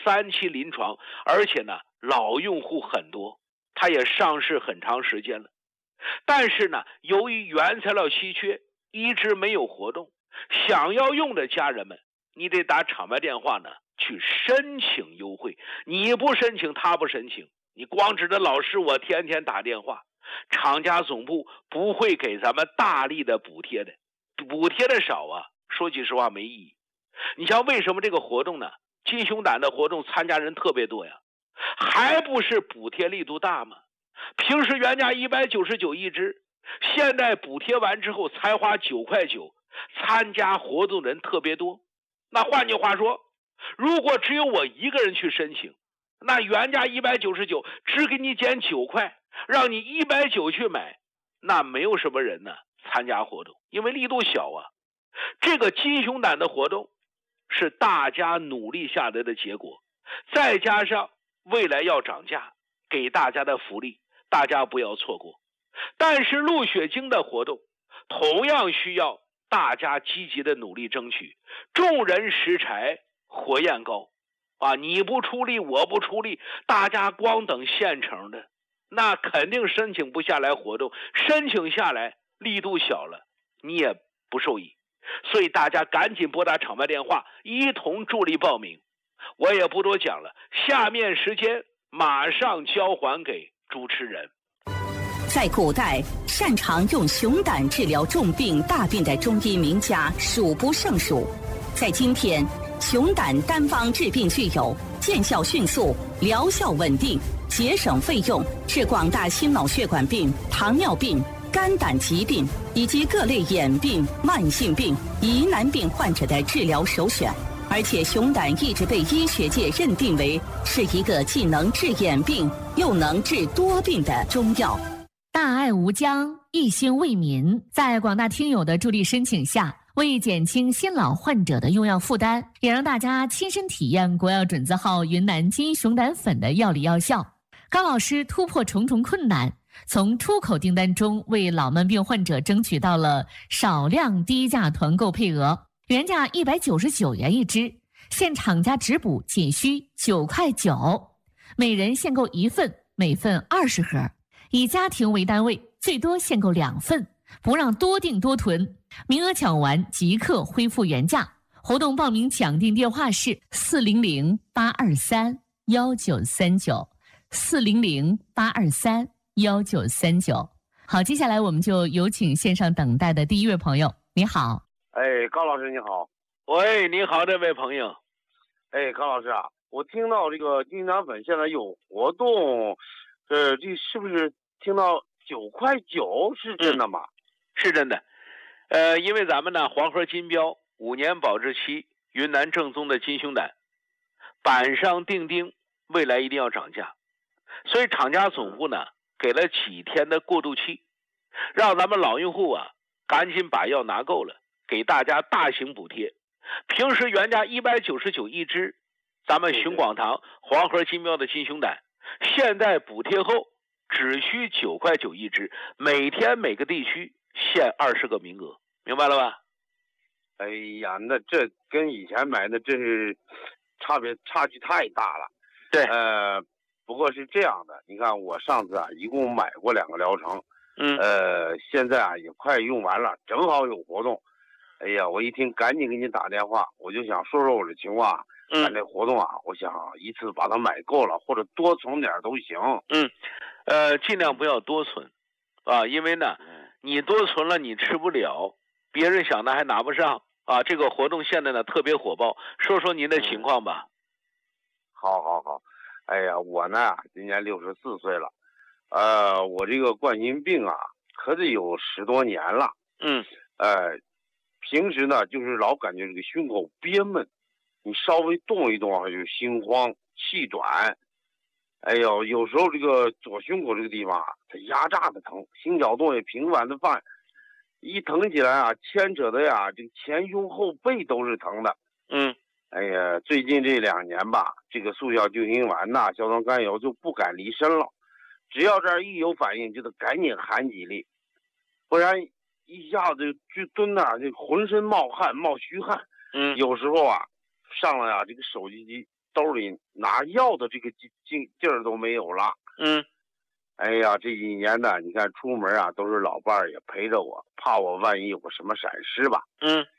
3期临床，而且呢老用户很多，它也上市很长时间了。但是呢，由于原材料稀缺，一直没有活动。想要用的家人们，你得打厂外电话呢去申请优惠。你不申请，他不申请，你光指着老师我天天打电话，厂家总部不会给咱们大力的补贴的，补贴的少啊，说句实话没意义。你像为什么这个活动呢？金熊胆的活动参加人特别多呀，还不是补贴力度大吗？平时原价199一只，现在补贴完之后才花9块9，参加活动人特别多。那换句话说，如果只有我一个人去申请，那原价199只给你减9块，让你190去买，那没有什么人呢参加活动，因为力度小啊。这个金熊胆的活动是大家努力下来的结果，再加上未来要涨价，给大家的福利，大家不要错过。但是鹿血精的活动同样需要大家积极的努力争取，众人拾柴火焰高啊！你不出力，我不出力，大家光等现成的，那肯定申请不下来活动，申请下来力度小了，你也不受益。所以大家赶紧拨打厂外电话，一同助力报名。我也不多讲了，下面时间马上交还给主持人。 在古代，擅长用熊胆治疗重病大病的中医名家数不胜数。在今天，熊胆单方治病具有见效迅速、疗效稳定、节省费用，是广大心脑血管病、糖尿病、肝胆疾病以及各类眼病、慢性病、疑难病患者的治疗首选。而且熊胆一直被医学界认定为是一个既能治眼病又能治多病的中药。 大爱无疆，一心为民，在广大听友的助力申请下，为减轻新老患者的用药负担，也让大家亲身体验国药准字号云南金熊胆粉的药理药效。高老师突破重重困难，从出口订单中为老慢病患者争取到了少量低价团购配额，原价199元一支，现厂家直补仅需9块9，每人限购1份，每份20盒，以家庭为单位，最多限购2份，不让多订多囤，名额抢完即刻恢复原价。活动报名抢订电话是400-823-1939，400-823-1939。好，接下来我们就有请线上等待的第一位朋友。你好。 高老师你好。 喂，你好，这位朋友。 高老师啊，我听到这个金熊粉现在有活动，这是不是听到9块9是真的吗？ 是真的。因为咱们呢黄河金标5年保质期，云南正宗的金熊胆，板上钉钉，未来一定要涨价，所以厂家总部呢给了几天的过渡期，让咱们老用户啊赶紧把药拿够了，给大家大型补贴。平时原价199一支，咱们熊广堂黄河金标的金熊胆，现在补贴后只需9块9一支，每天每个地区限20个名额，明白了吧？ 哎呀，那这跟以前买的真是差距太大了。 对， 不过是这样的，你看我上次啊一共买过2个疗程，现在啊也快用完了，正好有活动。哎呀，我一听赶紧给你打电话，我就想说说我的情况。咱这活动啊，我想一次把它买够了，或者多存点都行。 尽量不要多存啊，因为呢，你多存了你吃不了，别人想的还拿不上啊。这个活动现在呢特别火爆，说说您的情况吧。 好。哎呀，我呢今年64岁了，我这个冠心病啊，可得有10多年了。平时呢就是老感觉这个胸口憋闷，你稍微动一动啊就心慌气短。哎呦，有时候这个左胸口这个地方啊，它压榨的疼，心绞动也频繁的犯，一疼起来啊，牵扯的呀，这个前胸后背都是疼的。哎呀，最近这2年吧，这个速效救心丸呐、硝酸甘油就不敢离身了，只要这儿一有反应，就得赶紧含几粒，不然一下子就蹲那儿，就浑身冒汗冒虚汗。有时候啊，上了呀这个手机机兜里拿拿药的这个劲儿都没有了。哎呀，这几年呢，你看出门啊，都是老伴儿也陪着我，怕我万一有个什么闪失吧。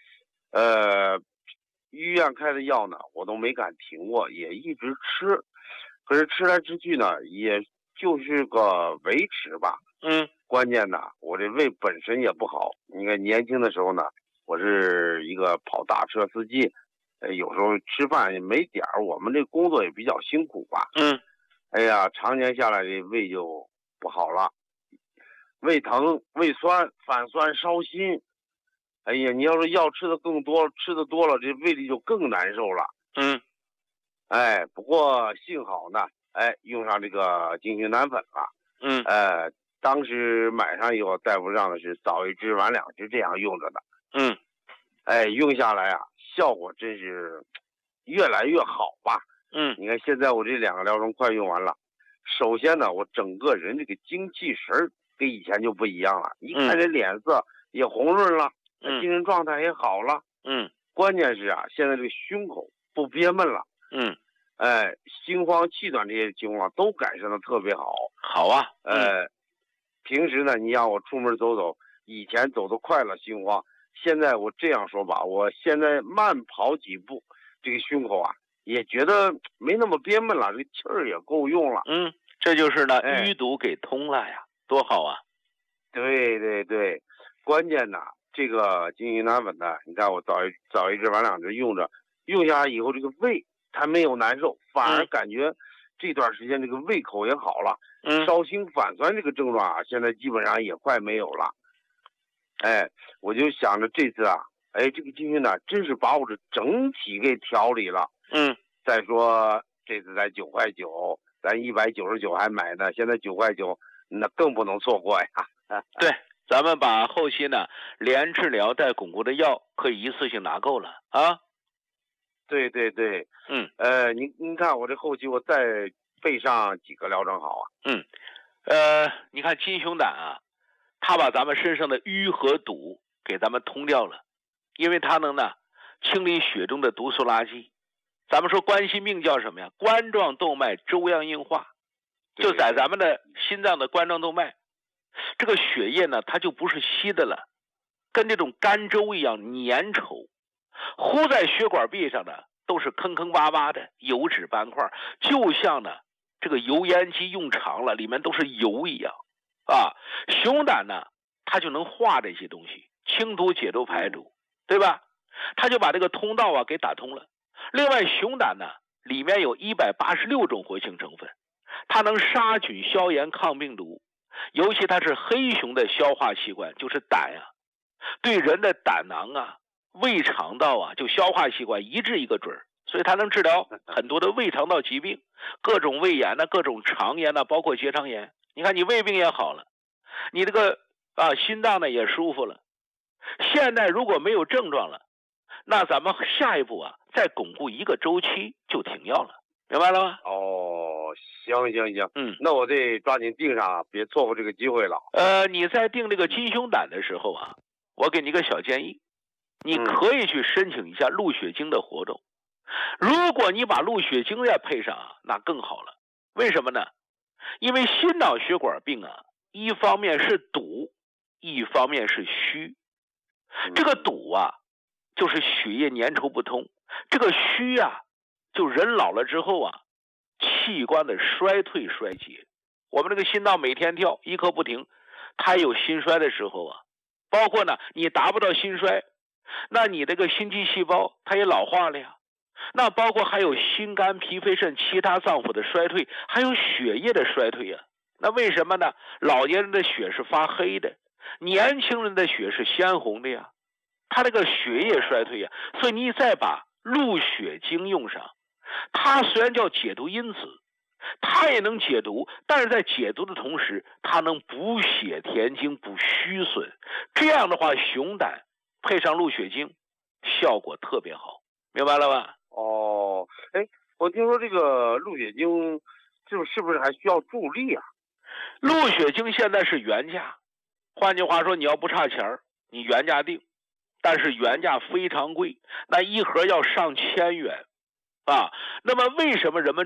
医院开的药呢，我都没敢停过，也一直吃。可是吃来吃去呢，也就是个维持吧。关键呢，我这胃本身也不好。你看年轻的时候呢，我是一个跑大车司机，有时候吃饭也没点儿，我们这工作也比较辛苦吧。哎呀，常年下来这胃就不好了，胃疼、胃酸、反酸、烧心。哎呀，你要是药吃的更多，吃的多了，这胃里就更难受了。不过幸好呢，用上这个金星南粉了。当时买上以后，大夫让的是早一支晚2支这样用着的。用下来啊，效果真是越来越好吧。你看现在我这2个疗程快用完了，首先呢，我整个人这个精气神跟以前就不一样了，一看这脸色也红润了，精神状态也好了。关键是啊，现在这个胸口不憋闷了。心慌气短这些情况都改善的特别好。 好啊。 平时呢，你让我出门走走，以前走得快了心慌，现在我这样说吧，我现在慢跑几步，这个胸口啊也觉得没那么憋闷了，这气儿也够用了。 这就是呢，淤堵给通了呀，多好啊！ 对，关键呢，这个金星南粉呢，你看我早一支晚2支用着，用下来以后，这个胃它没有难受，反而感觉这段时间这个胃口也好了。烧心反酸这个症状啊，现在基本上也快没有了。我就想着这次啊，这个金星呢，真是把我这整体给调理了。再说这次才9块9，咱199还买呢，现在9块9，那更不能错过呀。 对，咱们把后期呢连治疗带巩固的药可以一次性拿够了啊。 对。您看我这后期我再备上几个疗程好啊？ 你看金熊胆啊，它把咱们身上的淤和堵给咱们通掉了，因为它能呢清理血中的毒素垃圾。咱们说冠心病叫什么呀？冠状动脉粥样硬化，就在咱们的心脏的冠状动脉，这个血液呢，它就不是稀的了，跟这种干粥一样粘稠，糊在血管壁上的都是坑坑洼洼的油脂斑块，就像呢这个油烟机用长了，里面都是油一样啊。熊胆呢，它就能化这些东西，清毒解毒排毒，对吧？它就把这个通道啊给打通了。另外，熊胆呢里面有186种活性成分，它能杀菌消炎抗病毒，尤其它是黑熊的消化器官，就是胆啊，对人的胆囊啊、胃肠道啊，就消化器官一治一个准儿，所以它能治疗很多的胃肠道疾病，各种胃炎各种肠炎包括结肠炎。你看你胃病也好了，你这个心脏呢也舒服了。现在如果没有症状了，那咱们下一步再巩固1个周期就停药了，明白了吗？ 行，那我得抓紧定上，别错过这个机会了。 你在定这个金熊胆的时候我给你个小建议，你可以去申请一下鹿血精的活动。如果你把鹿血精再配上那更好了。为什么呢？因为心脑血管病一方面是堵，一方面是虚。这个堵就是血液粘稠不通，这个虚就人老了之后器官的衰退衰竭。我们这个心脏每天跳一刻不停，它有心衰的时候包括呢你达不到心衰，那你这个心肌细胞它也老化了呀。那包括还有心肝脾肺肾其他脏腑的衰退，还有血液的衰退那为什么呢？老年人的血是发黑的，年轻人的血是鲜红的呀，他这个血液衰退所以你再把鹿血精用上，它虽然叫解毒因子，它也能解毒，但是在解毒的同时，它能补血填精补虚损。这样的话，熊胆配上鹿血精效果特别好，明白了吧？ 我听说这个鹿血精是不是还需要助力鹿血精现在是原价，换句话说，你要不差钱你原价定，但是原价非常贵，那一盒要上千元那么为什么人们